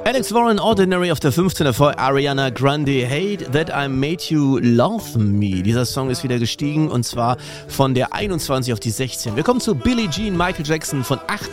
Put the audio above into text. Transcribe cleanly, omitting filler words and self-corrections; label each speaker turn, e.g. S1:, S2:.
S1: Alex Warren, Ordinary auf der 15. davor Ariana Grande, Hate That I Made You Love Me. Dieser Song ist wieder gestiegen und zwar von der 21 auf die 16. Wir kommen zu Billie Jean, Michael Jackson von 8